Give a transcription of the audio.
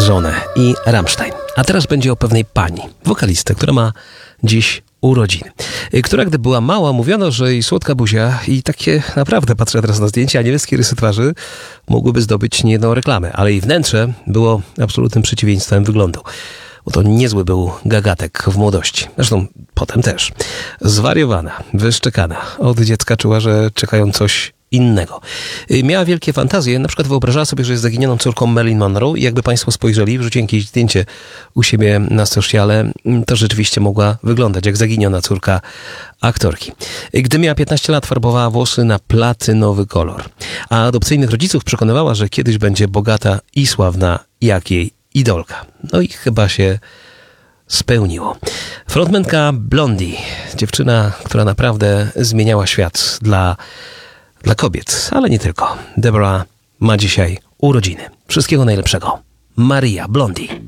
żonę i Rammstein. A teraz będzie o pewnej pani, wokalistce, która ma dziś urodziny. Która, gdy była mała, mówiono, że jej słodka buzia i takie, naprawdę patrzę teraz na zdjęcia, a niebieskie rysy twarzy mogłyby zdobyć niejedną reklamę, ale jej wnętrze było absolutnym przeciwieństwem wyglądu. Bo to niezły był gagatek w młodości. Zresztą potem też. Zwariowana, wyszczekana. Od dziecka czuła, że czekają coś innego. Miała wielkie fantazje, na przykład wyobrażała sobie, że jest zaginioną córką Marilyn Monroe i jakby państwo spojrzeli, wrzuciłem jakieś zdjęcie u siebie na sociale, to rzeczywiście mogła wyglądać jak zaginiona córka aktorki. Gdy miała 15 lat, farbowała włosy na platynowy kolor, a adopcyjnych rodziców przekonywała, że kiedyś będzie bogata i sławna jak jej idolka. No i chyba się spełniło. Frontmanka Blondie, dziewczyna, która naprawdę zmieniała świat dla kobiet, ale nie tylko. Deborah ma dzisiaj urodziny. Wszystkiego najlepszego. Maria Blondie.